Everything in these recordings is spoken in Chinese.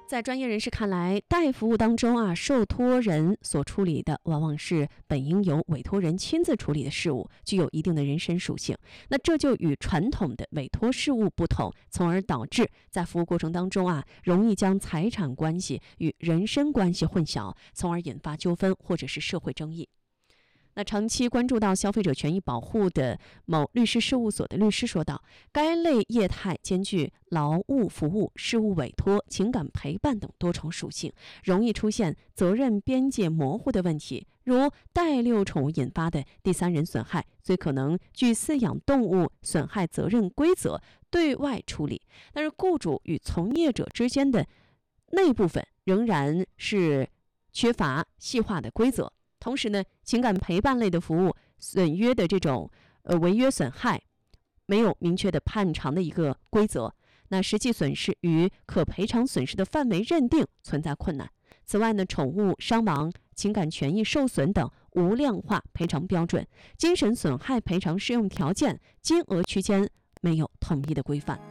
在专业人士看来，代服务当中受托人所处理的往往是本应由委托人亲自处理的事务，具有一定的人身属性。那这就与传统的委托事务不同，从而导致在服务过程当中容易将财产关系与人身关系混淆，从而引发纠纷或者是社会争议。那长期关注到消费者权益保护的某律师事务所的律师说道，该类业态兼具劳务服务、事务委托、情感陪伴等多重属性，容易出现责任边界模糊的问题，如代遛宠物引发的第三人损害，最可能据饲养动物损害责任规则对外处理，但是雇主与从业者之间的那部分仍然是缺乏细化的规则。同时呢，情感陪伴类的服务损约的这种违约损害没有明确的判偿的一个规则，那实际损失与可赔偿损失的范围认定存在困难。此外呢，宠物伤亡、情感权益受损等无量化赔偿标准、精神损害赔偿适用条件、金额区间没有统一的规范。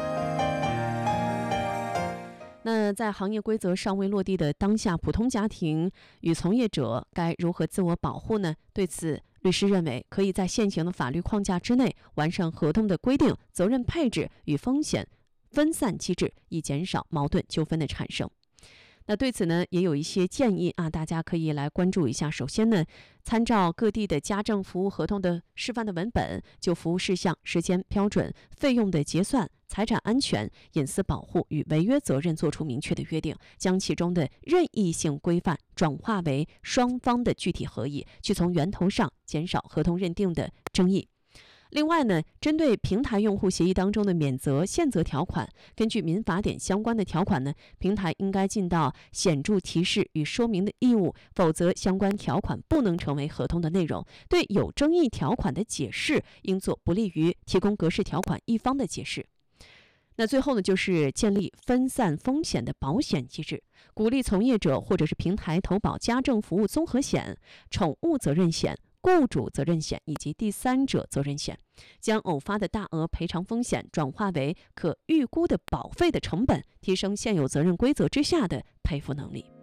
那在行业规则尚未落地的当下，普通家庭与从业者该如何自我保护呢？对此，律师认为可以在现行的法律框架之内完善合同的规定、责任配置与风险分散机制，以减少矛盾纠纷的产生。那对此呢，也有一些建议大家可以来关注一下。首先呢，参照各地的家政服务合同的示范的文本，就服务事项、时间标准、费用的结算、财产安全、隐私保护与违约责任作出明确的约定，将其中的任意性规范转化为双方的具体合意，去从源头上减少合同认定的争议。另外呢，针对平台用户协议当中的免责、限责条款，根据民法典相关的条款呢，平台应该尽到显著提示与说明的义务，否则相关条款不能成为合同的内容。对有争议条款的解释，应做不利于提供格式条款一方的解释。那最后呢，就是建立分散风险的保险机制，鼓励从业者或者是平台投保家政服务综合险、宠物责任险、雇主责任险以及第三者责任险，将偶发的大额赔偿风险转化为可预估的保费的成本，提升现有责任规则之下的赔付能力。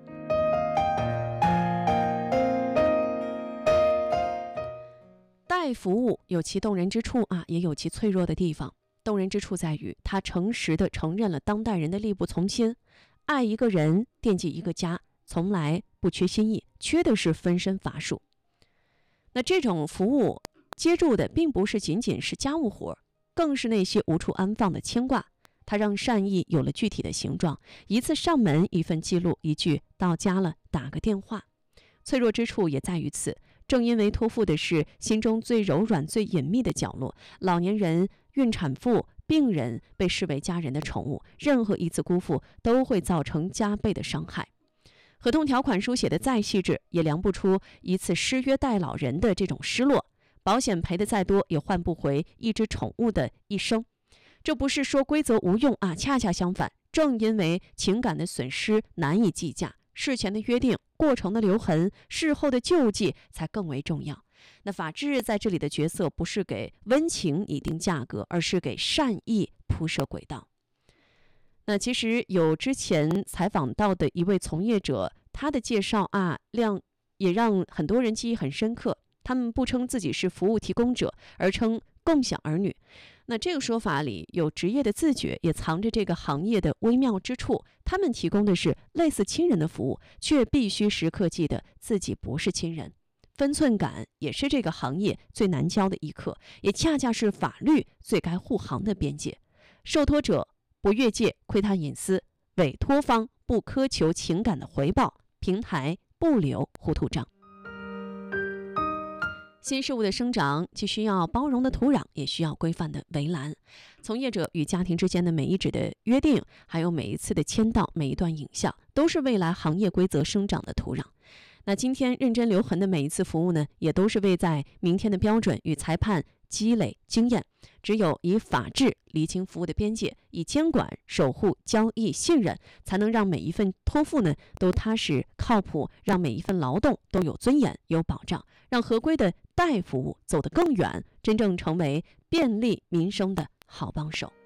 代服务有其动人之处也有其脆弱的地方。动人之处在于，他诚实地承认了当代人的力不从心，爱一个人，惦记一个家，从来不缺心意，缺的是分身乏术。那这种服务接住的并不是仅仅是家务活，更是那些无处安放的牵挂。它让善意有了具体的形状，一次上门，一份记录，一句到家了，打个电话。脆弱之处也在于此，正因为托付的是心中最柔软、最隐秘的角落，老年人、孕产妇、病人被视为家人的宠物，任何一次辜负都会造成加倍的伤害。合同条款书写的再细致，也量不出一次失约带老人的这种失落，保险赔的再多，也换不回一只宠物的一生。这不是说规则无用恰恰相反，正因为情感的损失难以计价，事前的约定、过程的留痕、事后的救济才更为重要。那法治在这里的角色不是给温情拟定价格，而是给善意铺设轨道。那其实有之前采访到的一位从业者，他的介绍也让很多人记忆很深刻。他们不称自己是服务提供者，而称共享儿女。那这个说法里有职业的自觉，也藏着这个行业的微妙之处。他们提供的是类似亲人的服务，却必须时刻记得自己不是亲人。分寸感也是这个行业最难教的一课，也恰恰是法律最该护航的边界。受托者不越界窥探隐私，委托方不苛求情感的回报，平台不留糊涂账。新事物的生长既需要包容的土壤，也需要规范的围栏。从业者与家庭之间的每一纸的约定，还有每一次的签到、每一段影像，都是未来行业规则生长的土壤。那今天认真留痕的每一次服务呢，也都是为在明天的标准与裁判积累经验。只有以法治厘清服务的边界，以监管守护交易信任，才能让每一份托付呢都踏实靠谱，让每一份劳动都有尊严有保障，让合规的代服务走得更远，真正成为便利民生的好帮手。